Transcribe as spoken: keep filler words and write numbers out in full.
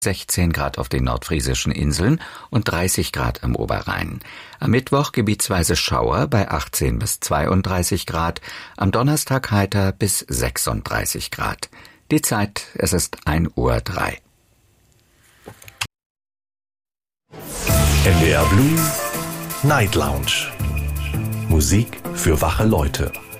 sechzehn Grad auf den nordfriesischen Inseln und dreißig Grad am Oberrhein. Am Mittwoch gebietsweise Schauer bei achtzehn bis zweiunddreißig Grad, am Donnerstag heiter bis sechsunddreißig Grad. Die Zeit, es ist ein Uhr drei. N D R Blue Night Lounge. Musik für wache Leute.